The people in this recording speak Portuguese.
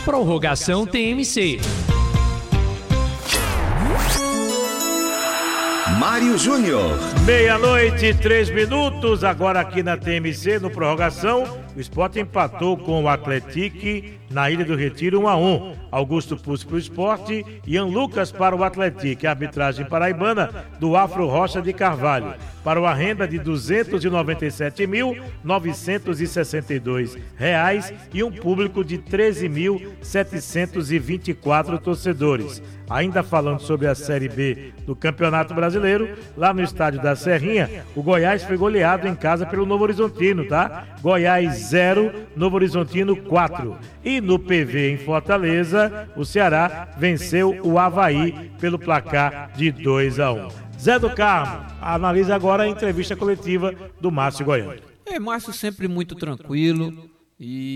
Prorrogação TMC. Mário Júnior. 00:03, agora aqui na TMC, no Prorrogação, o Sport empatou com o Atlético na Ilha do Retiro 1-1. Augusto Pucci para o Sport, Ian Lucas para o Atlético. A arbitragem paraibana do Afro Rocha de Carvalho. Para uma renda de R$ 297.962 e um público de 13.724 torcedores. Ainda falando sobre a Série B do Campeonato Brasileiro, lá no estádio da Serrinha, o Goiás foi goleado em casa pelo Novo Horizontino, tá? Goiás 0, Novo Horizontino 4. E no PV em Fortaleza, o Ceará venceu o Avaí pelo placar de 2-1. Zé do Carmo, analisa agora a entrevista coletiva do Márcio Goiano. Márcio sempre muito tranquilo e